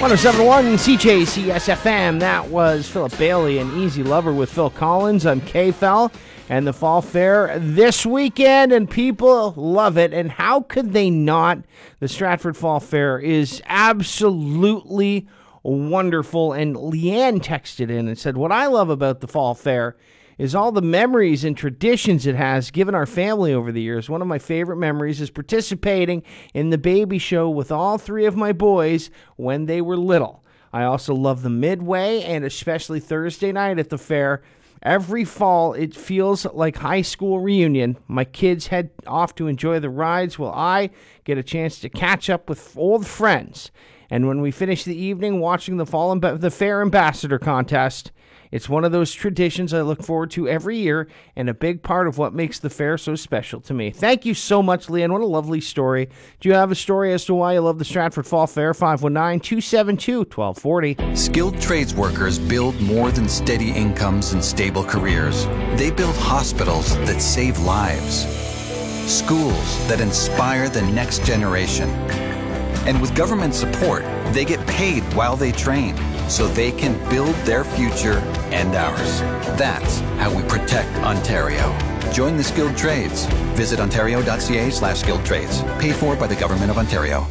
1071 CJCS FM. That was Philip Bailey and Easy Lover with Phil Collins. I'm K-Fel, and the Fall Fair this weekend, and people love it. And how could they not? The Stratford Fall Fair is absolutely wonderful. And Leanne texted in and said, what I love about the Fall Fair is all the memories and traditions it has given our family over the years. One of my favorite memories is participating in the baby show with all three of my boys when they were little. I also love the midway and especially Thursday night at the fair. Every fall, it feels like high school reunion. My kids head off to enjoy the rides while I get a chance to catch up with old friends. And when we finish the evening watching the Fair Ambassador Contest, it's one of those traditions I look forward to every year and a big part of what makes the fair so special to me. Thank you so much, Leanne. What a lovely story. Do you have a story as to why you love the Stratford Fall Fair? 519-272-1240. Skilled trades workers build more than steady incomes and stable careers. They build hospitals that save lives, schools that inspire the next generation. And with government support, they get paid while they train, so they can build their future and ours. That's how we protect Ontario. Join the skilled trades. Visit ontario.ca/skilled trades. Paid for by the Government of Ontario.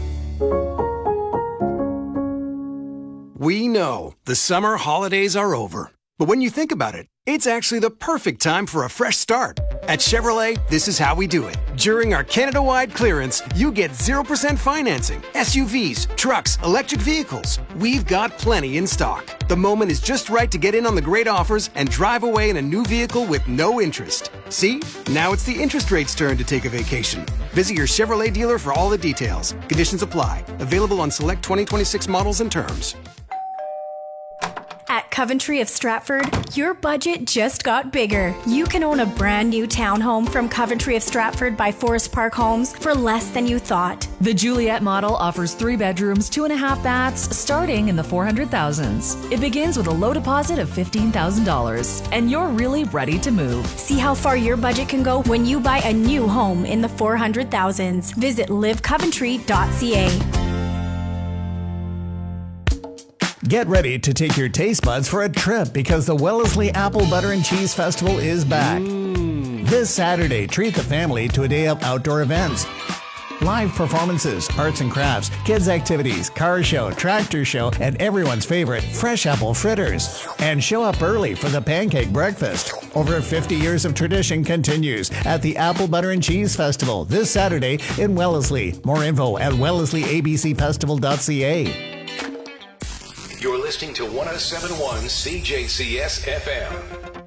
We know the summer holidays are over. But when you think about it, it's actually the perfect time for a fresh start. At Chevrolet, this is how we do it. During our Canada-wide clearance, you get 0% financing. SUVs, trucks, electric vehicles. We've got plenty in stock. The moment is just right to get in on the great offers and drive away in a new vehicle with no interest. See? Now it's the interest rate's turn to take a vacation. Visit your Chevrolet dealer for all the details. Conditions apply. Available on select 2026 models and terms. At Coventry of Stratford, your budget just got bigger. You can own a brand new townhome from Coventry of Stratford by Forest Park Homes for less than you thought. The Juliet model offers 3 bedrooms, 2.5 baths, starting in the 400,000s. It begins with a low deposit of $15,000, and you're really ready to move. See how far your budget can go when you buy a new home in the 400,000s. Visit livecoventry.ca. Get ready to take your taste buds for a trip because the Wellesley Apple Butter and Cheese Festival is back. This Saturday, treat the family to a day of outdoor events. Live performances, arts and crafts, kids activities, car show, tractor show, and everyone's favorite, fresh apple fritters. And show up early for the pancake breakfast. Over 50 years of tradition continues at the Apple Butter and Cheese Festival this Saturday in Wellesley. More info at wellesleyabcfestival.ca. You're listening to 1071 CJCS FM.